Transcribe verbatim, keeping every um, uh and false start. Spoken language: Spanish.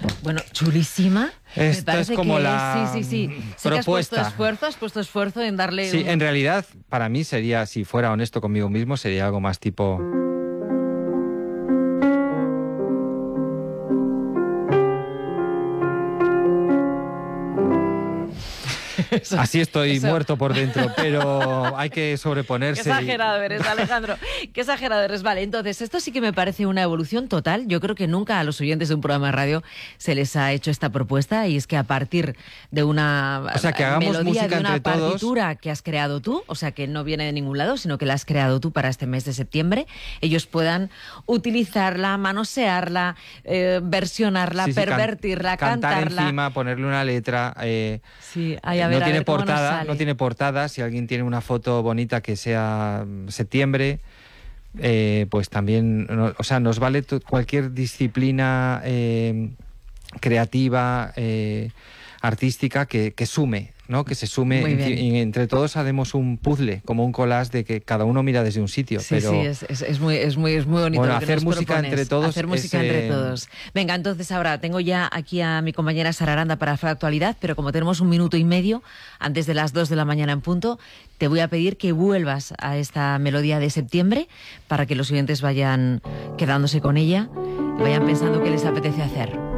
Bueno, chulísima. Esto es como que la es, sí, sí, sí. Sé propuesta. que has puesto esfuerzo, has puesto esfuerzo en darle... Sí, un... en realidad, para mí sería, si fuera honesto conmigo mismo, sería algo más tipo... Eso, Así estoy eso. muerto por dentro, pero hay que sobreponerse. Qué exagerado eres, Alejandro. Qué exagerado eres. Vale, entonces, esto sí que me parece una evolución total. Yo creo que nunca a los oyentes de un programa de radio se les ha hecho esta propuesta, y es que a partir de una o sea, que hagamos melodía, música de una entre partitura todos, que has creado tú, o sea, que no viene de ningún lado, sino que la has creado tú para este mes de septiembre, ellos puedan utilizarla, manosearla, eh, versionarla, sí, sí, pervertirla, can cantar cantarla. encima, ponerle una letra... Eh, sí, ay, a ver, no a tiene ver cómo nos portada, sale. no tiene portada. Si alguien tiene una foto bonita que sea septiembre, eh, pues también, no, o sea, nos vale cualquier disciplina eh, creativa, eh, artística que, que sume, ¿no? Que se sume y entre todos hacemos un puzzle, como un collage de que cada uno mira desde un sitio. Sí, pero... sí, es, es, es, muy, es, muy, es muy bonito. Bueno, lo que hacer nos música propones. entre todos. Hacer música es, entre eh... todos. Venga, entonces ahora tengo ya aquí a mi compañera Sara Aranda para hacer la actualidad, pero como tenemos un minuto y medio antes de las dos de la mañana en punto, te voy a pedir que vuelvas a esta melodía de septiembre para que los oyentes vayan quedándose con ella y vayan pensando qué les apetece hacer.